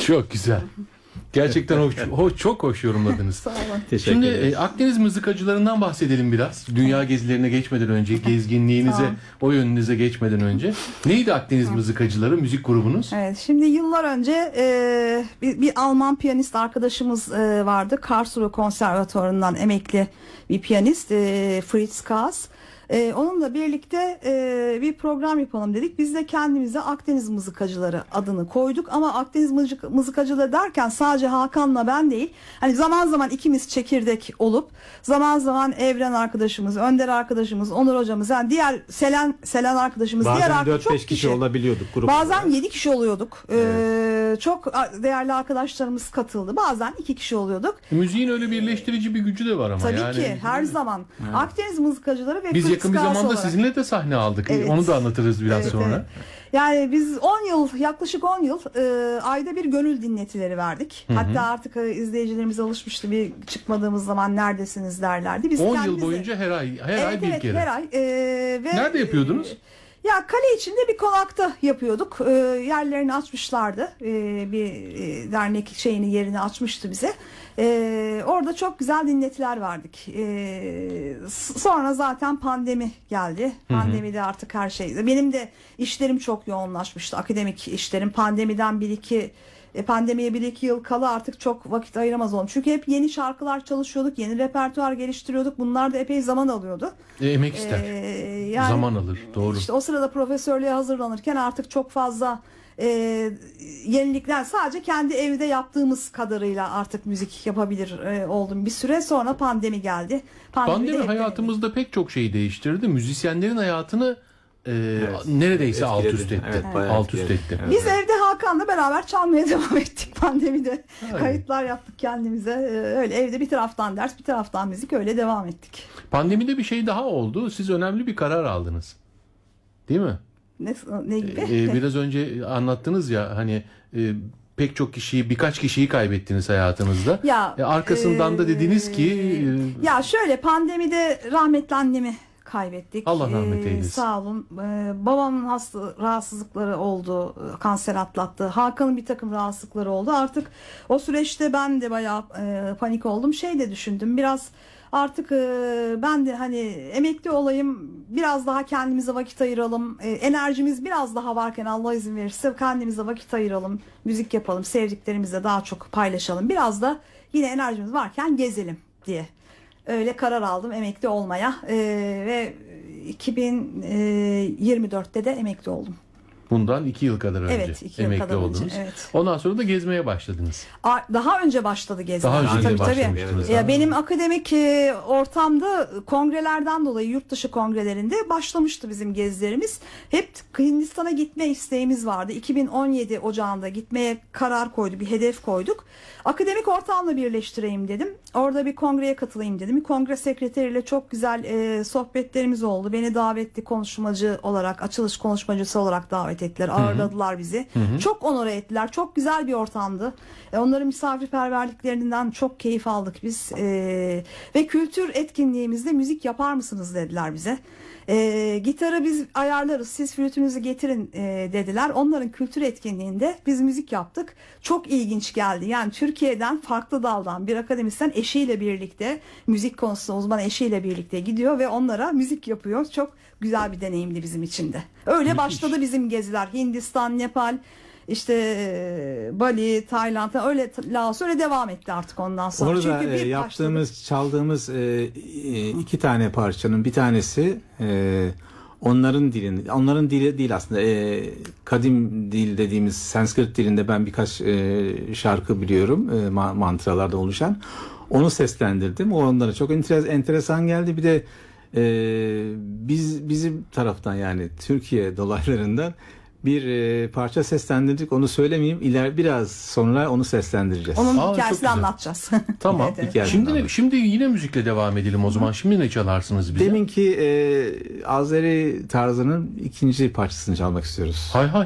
Çok güzel. Gerçekten çok hoş yorumladınız. Sağ olun. Teşekkür Şimdi ederim. Akdeniz mızıkacılarından bahsedelim biraz. Dünya gezilerine geçmeden önce, gezginliğinize, Tamam. o yönünüze geçmeden önce. Neydi Akdeniz Mızıkacıları, müzik grubunuz? Evet, şimdi yıllar önce bir Alman piyanist arkadaşımız vardı. Karlsruhe Konservatuvarı'ndan emekli bir piyanist, Fritz Kaas. Onunla birlikte bir program yapalım dedik. Biz de kendimize Akdeniz Mızıkacıları adını koyduk. Ama Akdeniz Mızıkacıları derken sadece Hakan'la ben değil. Hani zaman zaman ikimiz çekirdek olup zaman zaman Evren arkadaşımız, Önder arkadaşımız, Onur hocamız, yani diğer Selen arkadaşımız, diğer Bazen çok 4-5 kişi olabiliyorduk grup Bazen olarak. 7 kişi oluyorduk. Çok değerli arkadaşlarımız katıldı. Bazen 2 kişi oluyorduk. Müziğin öyle birleştirici bir gücü de var ama. Tabii yani, ki her zaman. Akdeniz Mızıkacıları ve Biz Fritz yakın bir Kaas zamanda olarak. sizinle de sahne aldık. Evet. Onu da anlatırız biraz Evet, sonra. evet. Yani biz yaklaşık 10 yıl ayda bir gönül dinletileri verdik. Hatta artık izleyicilerimiz alışmıştı, bir çıkmadığımız zaman neredesiniz derlerdi. Biz 10 yıl kendimize- boyunca her ay bir kere. her ay. Ve, Nerede yapıyordunuz? Ya kale içinde bir konakta yapıyorduk. Yerlerini açmışlardı. Bir dernek yerini açmıştı bize. Orada çok güzel dinletiler verdik. Sonra zaten pandemi geldi. Pandemide artık her şey. Benim de işlerim çok yoğunlaşmıştı. Akademik işlerim. Pandemiye 1-2 yıl kala artık çok vakit ayıramaz oldum. Çünkü hep yeni şarkılar çalışıyorduk. Yeni repertuar geliştiriyorduk. Bunlar da epey zaman alıyordu. Emek ister. Yani Zaman alır. Doğru. İşte o sırada profesörlüğe hazırlanırken artık çok fazla yenilikler, sadece kendi evde yaptığımız kadarıyla artık müzik yapabilir oldum. Bir süre sonra pandemi geldi. Pandemi hayatımızda pek çok şeyi değiştirdi. Müzisyenlerin hayatını neredeyse alt Etkiledi. üst etti. Evet, bayağı Alt üst etkiledi. etti. Evet. Biz evde Hakan'la beraber çalmaya devam ettik pandemide. Evet. Kayıtlar yaptık kendimize. Öyle evde bir taraftan ders, bir taraftan müzik, öyle devam ettik. Pandemide bir şey daha oldu. Siz önemli bir karar aldınız. Değil mi? Ne gibi? Biraz önce anlattınız ya, hani pek çok kişiyi, birkaç kişiyi kaybettiniz hayatınızda. Ya, Arkasından da dediniz ki ya şöyle, pandemide rahmetli annemi kaybettik. Allah rahmet eylesin. Sağ olun. Babamın rahatsızlıkları oldu. Kanser atlattı. Hakan'ın bir takım rahatsızlıkları oldu. Artık o süreçte ben de bayağı panik oldum. De düşündüm. Biraz artık ben de hani emekli olayım, biraz daha kendimize vakit ayıralım. Enerjimiz biraz daha varken, Allah izin verirse kendimize vakit ayıralım. Müzik yapalım. Sevdiklerimizle daha çok paylaşalım. Biraz da yine enerjimiz varken gezelim diye. Öyle karar aldım emekli olmaya ve 2024'te de emekli oldum. bundan 2 yıl kadar önce Evet, 2 yıl emekli kadar önce, oldunuz. evet. Ondan sonra da gezmeye başladınız. Daha önce başladı geziler. Daha önce Tabii, başlamıştınız. Ya benim akademik ortamda kongrelerden dolayı, yurt dışı kongrelerinde başlamıştı bizim gezilerimiz. Hep Hindistan'a gitme isteğimiz vardı. 2017 Ocağı'nda gitmeye karar koyduk, bir hedef koyduk. Akademik ortamla birleştireyim dedim. Orada bir kongreye katılayım dedim. Bir kongre sekreteriyle çok güzel sohbetlerimiz oldu. Beni davetli konuşmacı olarak, açılış konuşmacısı olarak davet ettiler. Ağırladılar bizi. Çok onore ettiler. Çok güzel bir ortamdı. Onların misafirperverliklerinden çok keyif aldık biz. Ve kültür etkinliğimizde müzik yapar mısınız dediler bize. Gitarı biz ayarlarız, siz flütünüzü getirin dediler. Onların kültür etkinliğinde biz müzik yaptık. Çok ilginç geldi. Yani Türkiye'den, farklı daldan bir akademisyen eşiyle birlikte, müzik konusunda uzman eşiyle birlikte gidiyor ve onlara müzik yapıyor. Çok güzel bir deneyimdi bizim için de. Öyle Müthiş. başladı bizim geziler. Hindistan, Nepal, işte Bali, Tayland, öyle Laos, öyle devam etti artık ondan sonra. Orada Çünkü bir yaptığımız, çaldığımız 2 tane parçanın bir tanesi onların dilinde, onların dili değil aslında, kadim dil dediğimiz Sanskrit dilinde ben birkaç şarkı biliyorum, mantralarda oluşan. Onu seslendirdim. O onlara çok enteresan geldi. Bir de bizim taraftan, yani Türkiye dolaylarından bir parça seslendirdik. Onu söylemeyeyim. Biraz sonra onu seslendireceğiz. Onun çok hikayesini güzel. anlatacağız. Tamam. Evet, evet. Şimdi yine müzikle devam edelim o zaman. Şimdi ne çalarsınız bize? Deminki Azeri tarzının ikinci parçasını çalmak istiyoruz. Hay hay.